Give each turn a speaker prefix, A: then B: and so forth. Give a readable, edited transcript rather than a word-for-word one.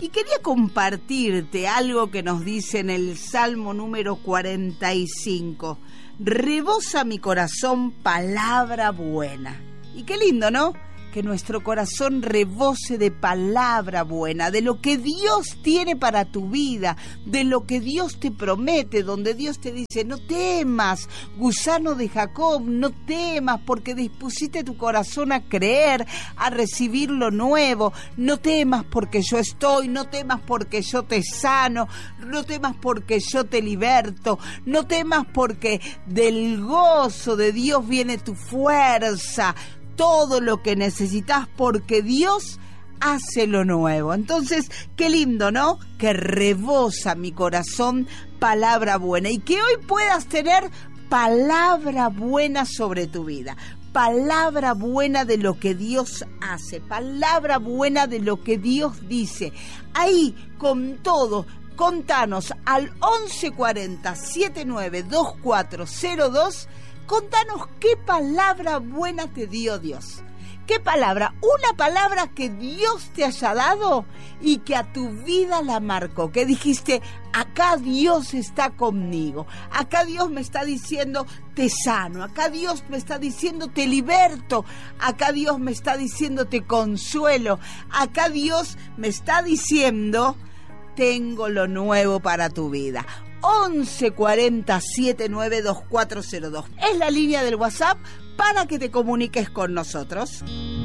A: Y quería compartirte algo que nos dice en el Salmo número 45. Rebosa mi corazón palabra buena. Y qué lindo, ¿no? Que nuestro corazón rebose de palabra buena, de lo que Dios tiene para tu vida, de lo que Dios te promete, donde Dios te dice, no temas, gusano de Jacob, no temas, porque dispusiste tu corazón a creer, a recibir lo nuevo, no temas porque yo estoy, no temas porque yo te sano, no temas porque yo te liberto, no temas porque del gozo de Dios viene tu fuerza, todo lo que necesitas porque Dios hace lo nuevo. Entonces, qué lindo, ¿no? Que rebosa mi corazón palabra buena y que hoy puedas tener palabra buena sobre tu vida. Palabra buena de lo que Dios hace, palabra buena de lo que Dios dice. Ahí, con todo, contanos al 1140 792402. Contanos qué palabra buena te dio Dios. ¿Qué palabra? Una palabra que Dios te haya dado y que a tu vida la marcó. Que dijiste, acá Dios está conmigo. Acá Dios me está diciendo, te sano. Acá Dios me está diciendo, te liberto. Acá Dios me está diciendo, te consuelo. Acá Dios me está diciendo, tengo lo nuevo para tu vida. 1140 792402 es la línea del WhatsApp para que te comuniques con nosotros.